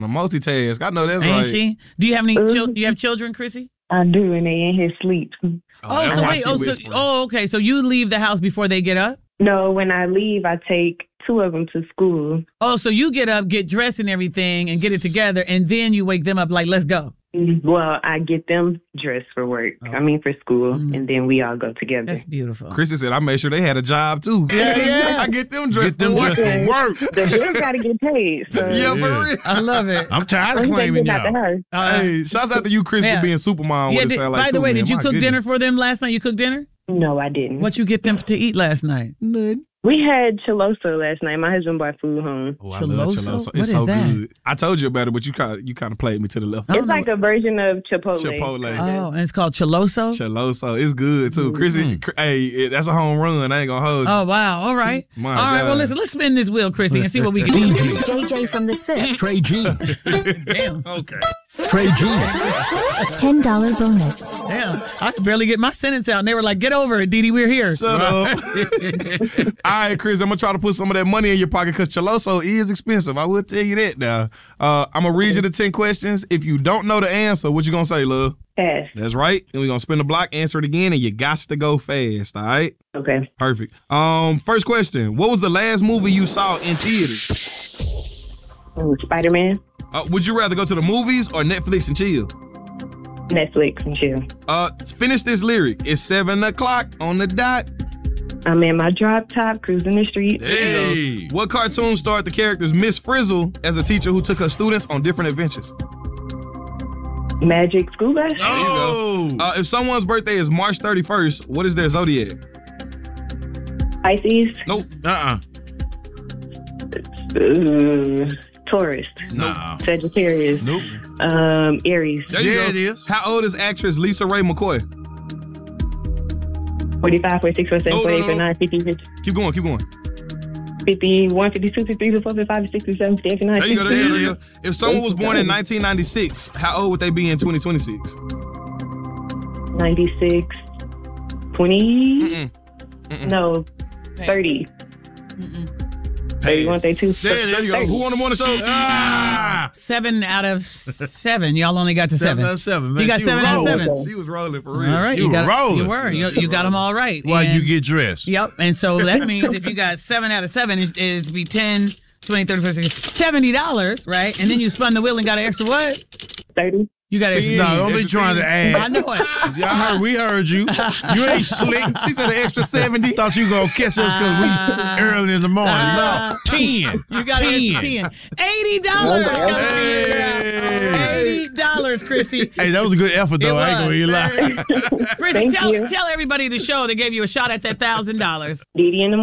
A multitask. I know that's Ain't right. she? Do you have any children? You have children, Chrissy? I do, and they in his sleep. Okay. So you leave the house before they get up? No, when I leave, I take 2 of them to school. Oh, so you get up, get dressed and everything, and get it together, and then you wake them up like, let's go. Well, I get them dressed for work. For school, and then we all go together. That's beautiful. Chrissy said, I made sure they had a job, too. Yeah. I get them dressed for work. The bills got to get paid. So. Yeah, for real. I love it. I'm tired of claiming y'all. Hey, shouts out to you, Chris, for being Supermom. By the way, did you cook dinner for them last night? You cooked dinner? No, I didn't. What you get them to eat last night? None. We had chaloso last night. My husband bought food home. Oh, I love chaloso. It's so good. I told you about it, but you kind of played me to the left. It's like a version of Chipotle. Chipotle. Oh, and it's called chaloso? Chaloso. It's good, too. Chrissy, hey, that's a home run. I ain't going to hold you. Oh, wow. All right. All right, well, listen, let's spin this wheel, Chrissy, and see what we can do. JJ from the set. Trey G. Damn. Okay. Trey G. $10 bonus. Damn. I could barely get my sentence out, and they were like, get over it, Didi, we're here. Shut up. All right, Chris, I'm going to try to put some of that money in your pocket because chaloso is expensive. I will tell you that now. I'm going to read you the 10 questions. If you don't know the answer, what you going to say, love? Pass. That's right. Then we're going to spin the block, answer it again, and you got to go fast, all right? Okay. Perfect. First question. What was the last movie you saw in theaters? Spider-Man. Would you rather go to the movies or Netflix and chill? Netflix and chill. Finish this lyric. It's 7 o'clock on the dot. I'm in my drop top, cruising the street. Hey. What cartoon starred the characters Miss Frizzle as a teacher who took her students on different adventures? Magic School Bus. There you go. If someone's birthday is March 31st, what is their zodiac? Pisces. Nope. Taurus. Nope. Sagittarius. Nope. Aries. There you go. It is. How old is actress Lisa Ray McCoy? 45, 46, 47, No, 48, no. 49, 50, 50, Keep going. 51, 52, 53, 54, 55, 56, 57, 58, 59, There you go. 60. There you go. If someone was born in 1996, how old would they be in 2026? 96, 20, no, 30. 31, 32, There you go. Who on the morning show? 7 out of 7. Y'all only got to 7. 7 out of 7, man. You got She 7 out of was 7. rolling. She was rolling for real. All right. You were rolling. You were. You got them all right. While And- you get dressed. Yep. And so that means if you got 7 out of 7, it'd be 10, 20, 30, 40, $70, right? And then you spun the wheel and got an extra what? 30. You got an extra No, 10. don't be trying to add. I know it. We heard you. You ain't slick. She said an extra 70. Thought you gonna catch us because we early in the morning. No, 10. You got an extra 10. $80 coming to you, girl. $80, Chrissy. Hey, that was a good effort, though. I ain't gonna lie. Chrissy, Thank you. tell everybody the show that gave you a shot at that $1,000. Didi in the